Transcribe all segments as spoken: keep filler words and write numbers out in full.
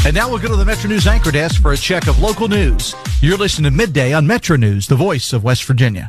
And now we'll go to the Metro News Anchor Desk for a check of local news. You're listening to Midday on Metro News, the voice of West Virginia.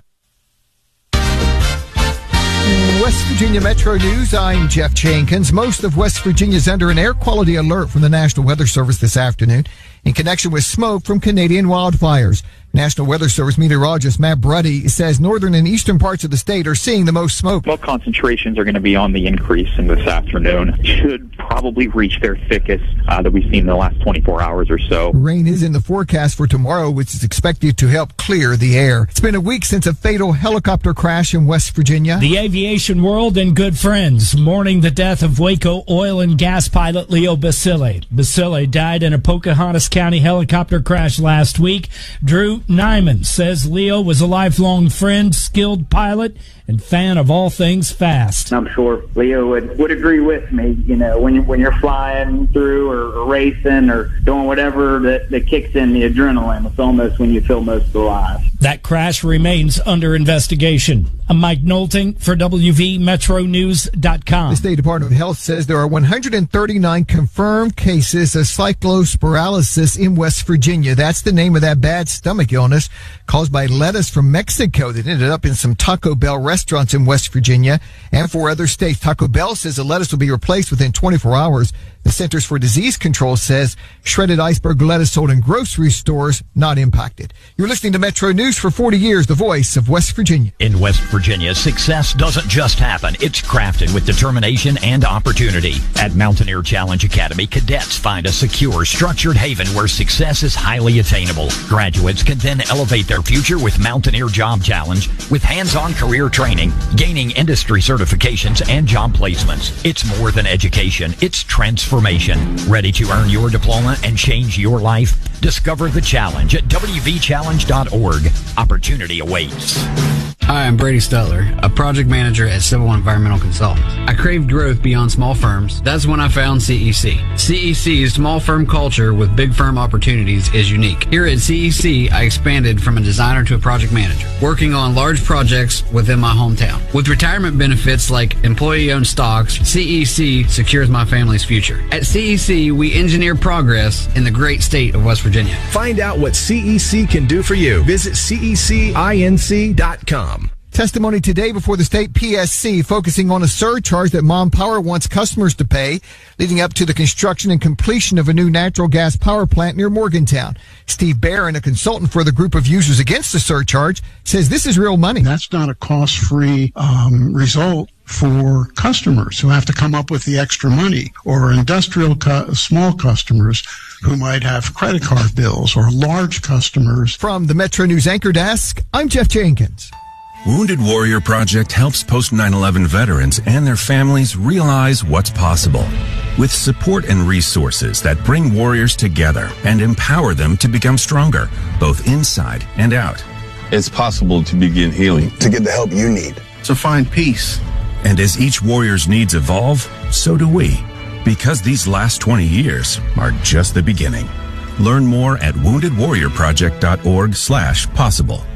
West Virginia Metro News, I'm Jeff Jenkins. Most of West Virginia is under an air quality alert from the National Weather Service this afternoon in connection with smoke from Canadian wildfires. National Weather Service meteorologist Matt Bruddy says northern and eastern parts of the state are seeing the most smoke. Smoke concentrations are going to be on the increase in this afternoon. Should probably reach their thickest uh, that we've seen in the last twenty-four hours or so. Rain is in the forecast for tomorrow, which is expected to help clear the air. It's been a week since a fatal helicopter crash in West Virginia. The aviation world and good friends mourning the death of Waco oil and gas pilot Leo Basile. Basile died in a Pocahontas County helicopter crash last week. Drew Nyman says Leo was a lifelong friend, skilled pilot, and fan of all things fast. I'm sure Leo would, would agree with me. You know, when, you, when you're flying through or, or racing or doing whatever that, that kicks in the adrenaline, it's almost when you feel most alive. That crash remains under investigation. I'm Mike Knowlton for W V Metro News dot com. The State Department of Health says there are one hundred thirty-nine confirmed cases of cyclospiralysis in West Virginia. That's the name of that bad stomach illness caused by lettuce from Mexico that ended up in some Taco Bell restaurants in West Virginia and four other states. Taco Bell says the lettuce will be replaced within twenty-four hours. The Centers for Disease Control says shredded iceberg lettuce sold in grocery stores not impacted. You're listening to Metro News for forty years, the voice of West Virginia. In West Virginia, success doesn't just happen. It's crafted with determination and opportunity. At Mountaineer Challenge Academy, cadets find a secure, structured haven where success is highly attainable. Graduates can then elevate their future with Mountaineer Job Challenge with hands-on career training, gaining industry certifications, and job placements. It's more than education. It's transformation. Ready to earn your diploma and change your life? Discover the challenge at W V challenge dot org. Opportunity awaits. Hi, I'm Brady Stutler, a project manager at Civil Environmental Consultants. I craved growth beyond small firms. That's when I found C E C. C E C's small firm culture with big firm opportunities is unique. Here at C E C, I expanded from a designer to a project manager, working on large projects within my hometown. With retirement benefits like employee-owned stocks, C E C secures my family's future. At C E C, we engineer progress in the great state of West Virginia. Find out what C E C can do for you. Visit C E C inc dot com. Testimony today before the state P S C focusing on a surcharge that Mon Power wants customers to pay leading up to the construction and completion of a new natural gas power plant near Morgantown. Steve Barron, a consultant for the group of users against the surcharge, says this is real money. That's not a cost-free um, result for customers who have to come up with the extra money, or industrial cu- small customers who might have credit card bills, or large customers. From the Metro News Anchor Desk, I'm Jeff Jenkins. Wounded Warrior Project helps post nine eleven veterans and their families realize what's possible. With support and resources that bring warriors together and empower them to become stronger, both inside and out. It's possible to begin healing. To get the help you need. To find peace. And as each warrior's needs evolve, so do we. Because these last twenty years are just the beginning. Learn more at wounded warrior project dot org slash possible.